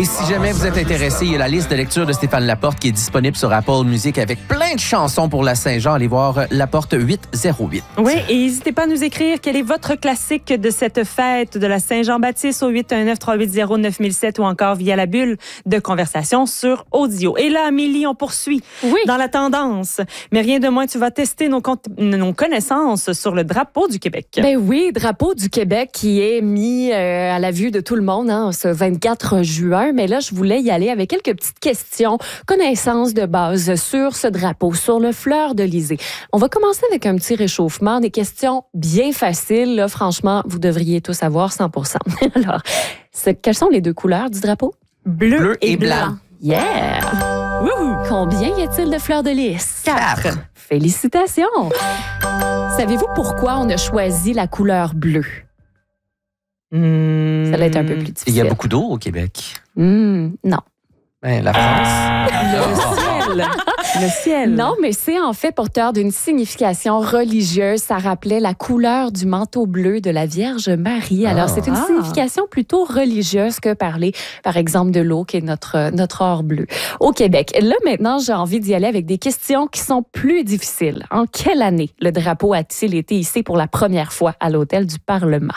Et si jamais vous êtes intéressé, il y a la liste de lecture de Stéphane Laporte qui est disponible sur Apple Music avec plein de chansons pour la Saint-Jean. Allez voir Laporte 808. Oui, et n'hésitez pas à nous écrire quel est votre classique de cette fête de la Saint-Jean-Baptiste au 819-380-9007 ou encore via la bulle de conversation sur audio. Et là, Amélie, on poursuit dans la tendance. Mais rien de moins, tu vas tester nos connaissances sur le drapeau du Québec. Ben oui, drapeau du Québec qui est mis à la vue de tout le monde ce 24 juin. Mais là, je voulais y aller avec quelques petites questions, connaissances de base sur ce drapeau, sur le fleur-de-lysée. On va commencer avec un petit réchauffement, des questions bien faciles. Là, franchement, vous devriez tous savoir 100%. Alors, quelles sont les deux couleurs du drapeau? Bleu et blanc. Yeah! Wouhou! Combien y a-t-il de fleurs de lys? 4. Félicitations! Savez-vous pourquoi on a choisi la couleur bleue? Ça va être un peu plus difficile. Il y a beaucoup d'eau au Québec. Non. Ben, la France. Le ciel. Non, mais c'est en fait porteur d'une signification religieuse. Ça rappelait la couleur du manteau bleu de la Vierge Marie. Alors, c'est une signification plutôt religieuse que parler, par exemple, de l'eau qui est notre or bleu au Québec. Là, maintenant, j'ai envie d'y aller avec des questions qui sont plus difficiles. En quelle année le drapeau a-t-il été hissé pour la première fois à l'hôtel du Parlement?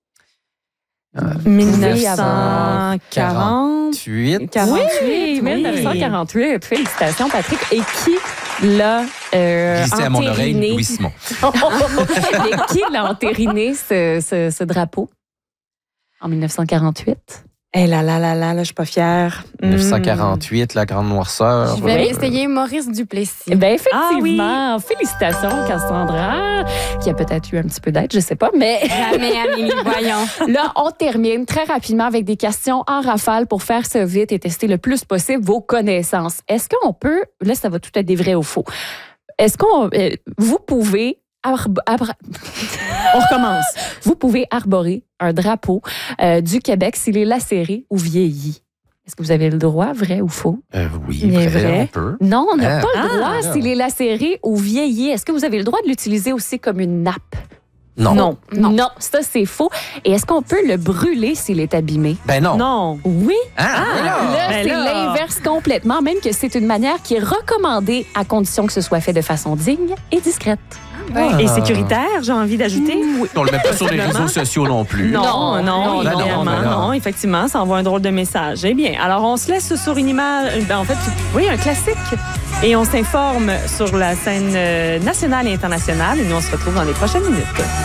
1948. Oui, 1948. Félicitations, Patrick. Et qui l'a glissé à mon oreille, Louis Simon. Et qui l'a entériné, ce drapeau, en 1948? Eh là, je suis pas fière. 1948, la grande noirceur. Je vais essayer Maurice Duplessis. Ben effectivement. Félicitations, Cassandra, qui a peut-être eu un petit peu d'aide, je sais pas, mais... Jamais, Amélie, voyons. Là, on termine très rapidement avec des questions en rafale pour faire ça vite et tester le plus possible vos connaissances. Est-ce qu'on peut... Là, ça va tout être des vrais ou faux. Est-ce qu'on... vous pouvez... On recommence. Vous pouvez arborer un drapeau du Québec s'il est lacéré ou vieilli. Est-ce que vous avez le droit, vrai ou faux? Oui, vrai, on peut. Non, on n'a pas le droit s'il est lacéré ou vieilli. Est-ce que vous avez le droit de l'utiliser aussi comme une nappe? Non, ça c'est faux. Et est-ce qu'on peut le brûler s'il est abîmé? Ben non. Non. Oui. Là, c'est l'inverse complètement, même que c'est une manière qui est recommandée à condition que ce soit fait de façon digne et discrète. Et sécuritaire, j'ai envie d'ajouter. Oui. On le met pas sur les réseaux sociaux non plus. Non, effectivement, ça envoie un drôle de message. Eh bien, alors on se laisse sur une image, un classique. Et on s'informe sur la scène nationale et internationale. Et nous, on se retrouve dans les prochaines minutes.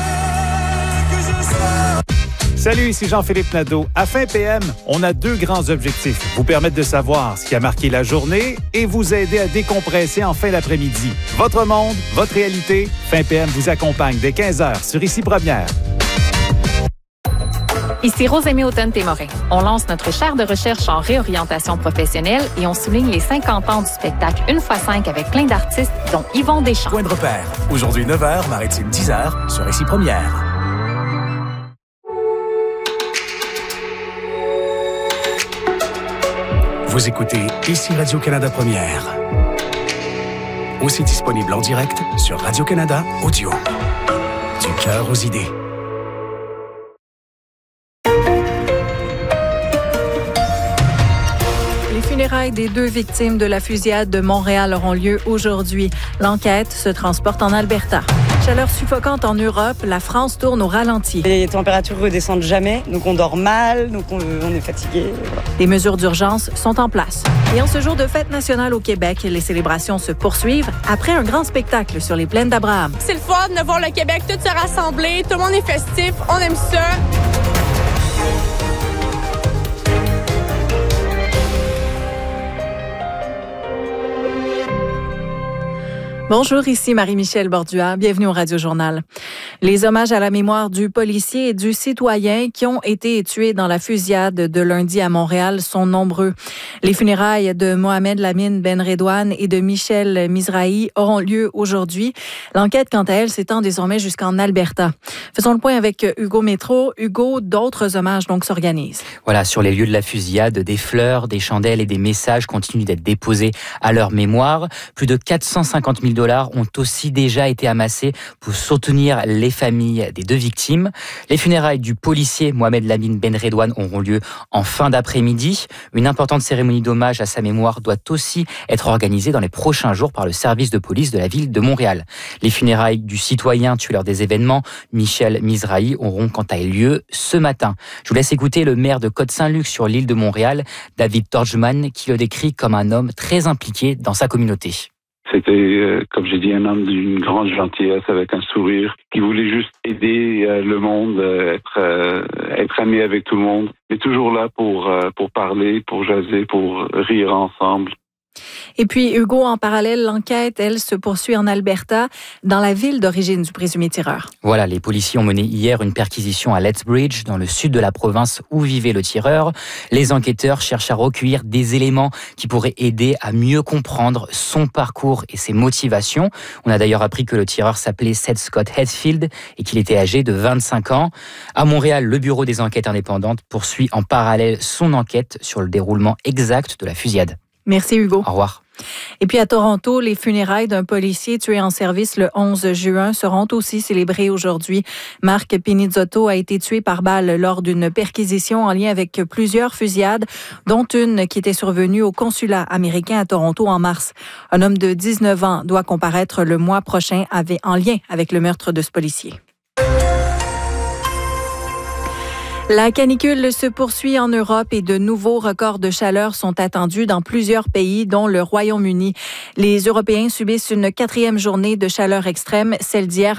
Salut, ici Jean-Philippe Nadeau. À Fin PM, on a 2 grands objectifs. Vous permettre de savoir ce qui a marqué la journée et vous aider à décompresser en fin d'après-midi. Votre monde, votre réalité. Fin PM vous accompagne dès 15h sur Ici Première. Ici Rosemée Automne-Témorin. On lance notre chaire de recherche en réorientation professionnelle et on souligne les 50 ans du spectacle 1x5 avec plein d'artistes, dont Yvon Deschamps. Point de repère. Aujourd'hui 9h, Maritime 10h sur Ici Première. Vous écoutez Ici Radio-Canada Première. Aussi disponible en direct sur Radio-Canada Audio. Du cœur aux idées. Les funérailles des 2 victimes de la fusillade de Montréal auront lieu aujourd'hui. L'enquête se transporte en Alberta. Chaleur suffocante en Europe, la France tourne au ralenti. Les températures redescendent jamais, donc on dort mal, donc on est fatigué. Voilà. Des mesures d'urgence sont en place. Et en ce jour de fête nationale au Québec, les célébrations se poursuivent après un grand spectacle sur les plaines d'Abraham. C'est le fun de voir le Québec tout se rassembler, tout le monde est festif, on aime ça. Bonjour, ici Marie-Michel Bordua. Bienvenue au Radio-Journal. Les hommages à la mémoire du policier et du citoyen qui ont été tués dans la fusillade de lundi à Montréal sont nombreux. Les funérailles de Mohamed Lamine Ben Redouane et de Michel Mizrahi auront lieu aujourd'hui. L'enquête, quant à elle, s'étend désormais jusqu'en Alberta. Faisons le point avec Hugo Métro. Hugo, d'autres hommages donc s'organisent. Voilà, sur les lieux de la fusillade, des fleurs, des chandelles et des messages continuent d'être déposés à leur mémoire. Plus de 450 000 $ ont aussi déjà été amassés pour soutenir les familles des 2 victimes. Les funérailles du policier Mohamed Lamine Ben Redouane auront lieu en fin d'après-midi. Une importante cérémonie d'hommage à sa mémoire doit aussi être organisée dans les prochains jours par le service de police de la ville de Montréal. Les funérailles du citoyen tué lors des événements, Michel Mizrahi, auront quant à elles lieu ce matin. Je vous laisse écouter le maire de Côte-Saint-Luc sur l'île de Montréal, David Torgman, qui le décrit comme un homme très impliqué dans sa communauté. C'était, comme j'ai dit, un homme d'une grande gentillesse, avec un sourire, qui voulait juste aider le monde, être ami avec tout le monde, mais toujours là pour parler, pour jaser, pour rire ensemble. Et puis, Hugo, en parallèle, l'enquête, elle, se poursuit en Alberta, dans la ville d'origine du présumé tireur. Voilà, les policiers ont mené hier une perquisition à Lethbridge, dans le sud de la province où vivait le tireur. Les enquêteurs cherchent à recueillir des éléments qui pourraient aider à mieux comprendre son parcours et ses motivations. On a d'ailleurs appris que le tireur s'appelait Seth Scott Hetfield et qu'il était âgé de 25 ans. À Montréal, le bureau des enquêtes indépendantes poursuit en parallèle son enquête sur le déroulement exact de la fusillade. Merci Hugo. Au revoir. Et puis à Toronto, les funérailles d'un policier tué en service le 11 juin seront aussi célébrées aujourd'hui. Marc Pinizzotto a été tué par balle lors d'une perquisition en lien avec plusieurs fusillades, dont une qui était survenue au consulat américain à Toronto en mars. Un homme de 19 ans doit comparaître le mois prochain en lien avec le meurtre de ce policier. La canicule se poursuit en Europe et de nouveaux records de chaleur sont attendus dans plusieurs pays, dont le Royaume-Uni. Les Européens subissent une 4e journée de chaleur extrême, celle d'hier